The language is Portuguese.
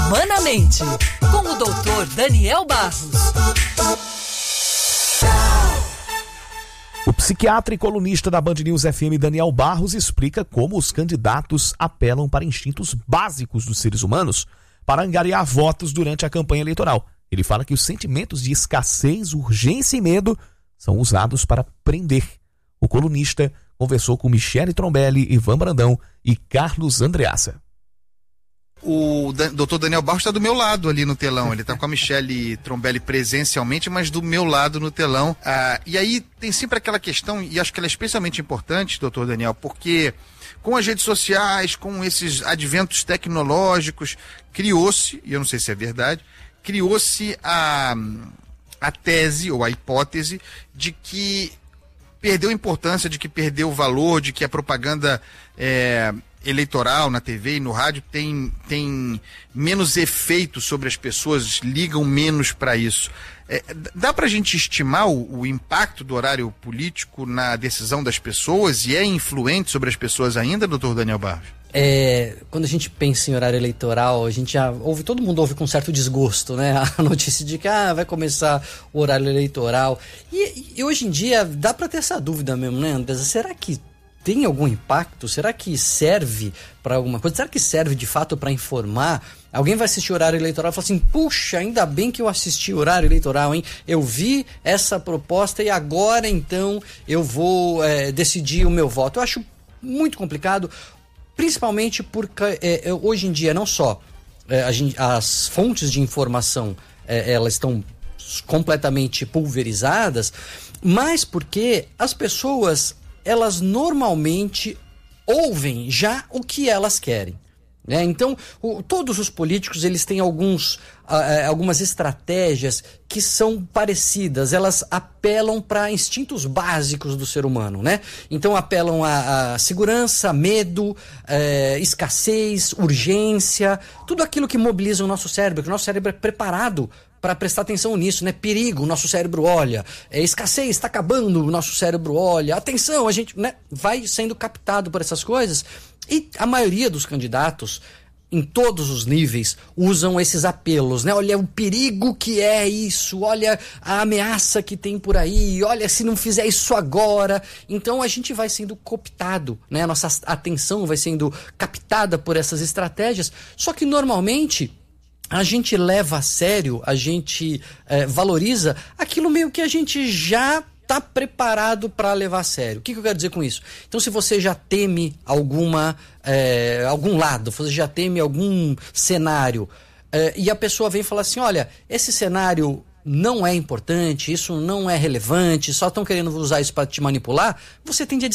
Humanamente, com o Dr. Daniel Barros. O psiquiatra e colunista da Band News FM, Daniel Barros, explica como os candidatos apelam para instintos básicos dos seres humanos para angariar votos durante a campanha eleitoral. Ele fala que os sentimentos de escassez, urgência e medo são usados para prender. O colunista conversou com Michele Trombelli, Ivan Brandão e Carlos Andreassa. O Dr. Daniel Barros está do meu lado ali no telão. Ele está com a Michele Trombelli presencialmente, mas do meu lado no telão. E aí tem sempre aquela questão, e acho que ela é especialmente importante, Dr. Daniel, porque com as redes sociais, com esses adventos tecnológicos, criou-se, e eu não sei se é verdade, criou-se a tese ou a hipótese de que perdeu importância, de que perdeu valor, de que a propaganda eleitoral na TV e no rádio tem menos efeito sobre as pessoas, ligam menos para isso. Dá para a gente estimar o impacto do horário político na decisão das pessoas e é influente sobre as pessoas ainda, doutor Daniel Barros? Quando a gente pensa em horário eleitoral, a gente já ouve, todo mundo ouve com certo desgosto, né? A notícia de que vai começar o horário eleitoral. E hoje em dia dá para ter essa dúvida mesmo, né, Andresa? Será que tem algum impacto? Será que serve para alguma coisa? Será que serve de fato para informar? Alguém vai assistir o horário eleitoral e fala assim: puxa, ainda bem que eu assisti o horário eleitoral, hein? Eu vi essa proposta e agora então eu vou decidir o meu voto. Eu acho muito complicado, principalmente porque hoje em dia não só as fontes de informação elas estão completamente pulverizadas, mas porque as pessoas elas normalmente ouvem já o que elas querem, né? Então, todos os políticos eles têm algumas estratégias que são parecidas, elas apelam para instintos básicos do ser humano, né? Então apelam a segurança, medo, escassez, urgência, tudo aquilo que mobiliza o nosso cérebro, que o nosso cérebro é preparado para prestar atenção nisso, né? Perigo, o nosso cérebro olha. Escassez, está acabando, o nosso cérebro olha. Atenção, a gente, né, vai sendo captado por essas coisas. E a maioria dos candidatos, em todos os níveis, usam esses apelos, né? Olha o perigo que é isso, olha a ameaça que tem por aí, olha se não fizer isso agora. Então a gente vai sendo cooptado, né? A nossa atenção vai sendo captada por essas estratégias. Só que normalmente a gente leva a sério, a gente valoriza aquilo meio que a gente já está preparado para levar a sério. O que eu quero dizer com isso? Então, se você já teme algum lado, você já teme algum cenário, e a pessoa vem falar assim: olha, esse cenário não é importante, isso não é relevante, só estão querendo usar isso para te manipular, você tende a